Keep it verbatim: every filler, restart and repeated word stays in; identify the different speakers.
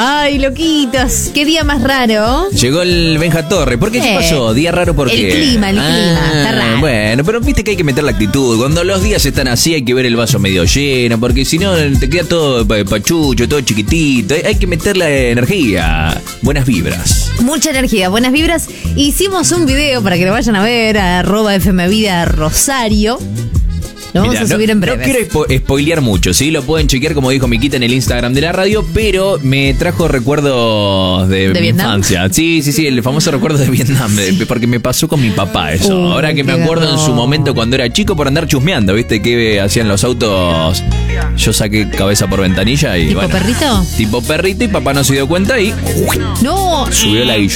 Speaker 1: Ay, loquitos, qué día más raro.
Speaker 2: Llegó el Benja Torre. ¿Por qué? ¿Qué
Speaker 1: Eh,
Speaker 2: pasó? Día raro porque...
Speaker 1: El clima, el clima, está raro.
Speaker 2: Bueno, pero viste que hay que meter la actitud. Cuando los días están así hay que ver el vaso medio lleno, porque si no te queda todo pa- pachucho, todo chiquitito. Hay, hay que meterle energía. Buenas vibras.
Speaker 1: Mucha energía, buenas vibras. Hicimos un video para que lo vayan a ver a arroba F M Vida Rosario. Lo vamos
Speaker 2: Mirá,
Speaker 1: a subir
Speaker 2: no,
Speaker 1: en breve.
Speaker 2: No quiero spo- spoilear mucho, ¿sí? Lo pueden chequear, como dijo Miquita, en el Instagram de la radio, pero me trajo recuerdos de,
Speaker 1: ¿De
Speaker 2: mi
Speaker 1: Vietnam?
Speaker 2: infancia. Sí, sí, sí, el famoso recuerdo de Vietnam, de- porque me pasó con mi papá eso.
Speaker 1: Uy,
Speaker 2: Ahora que me
Speaker 1: qué
Speaker 2: acuerdo en su
Speaker 1: garrón.
Speaker 2: momento cuando era chico por andar chusmeando, ¿viste? Que hacían los autos. Yo saqué cabeza por ventanilla y
Speaker 1: ¿Tipo
Speaker 2: bueno,
Speaker 1: perrito?
Speaker 2: tipo perrito, y papá no se dio cuenta y
Speaker 1: No.
Speaker 2: subió la guilla.